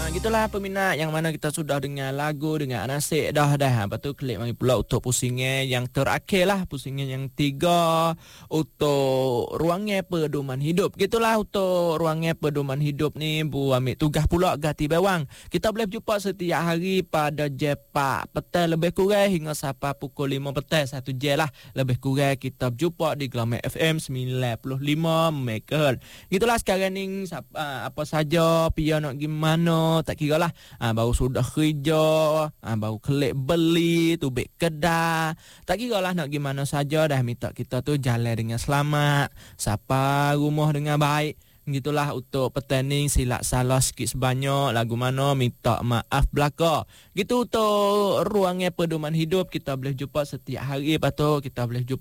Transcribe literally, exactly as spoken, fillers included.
Gitulah peminat yang mana kita sudah dengar lagu dengan nasib dah dah. Lepas tu klik mari pula untuk pusingan yang terakhir lah, pusingan yang tiga untuk ruangan pedoman hidup. Gitulah untuk ruangan pedoman hidup ni Bu ambil tugas pula ganti bawang. Kita boleh jumpa setiap hari pada jam empat petang lebih kurang hingga sampai pukul lima petang, satu jam lah lebih kurang kita berjumpa di Glamour F M sembilan puluh lima megahertz. Gitulah sekarang ni apa saja pia nak gimana tak kira lah, ha, baru sudah kerja, ha, baru klik beli tubik kedai, tak kira lah nak gimana saja dah minta kita tu jalan dengan selamat, sampai rumah dengan baik. Gitulah untuk petani silap salah sikit sebanyak lagu mana minta maaf belaka. Gitu untuk ruangan pedoman hidup kita boleh jumpa setiap hari, lepas tu kita boleh jumpa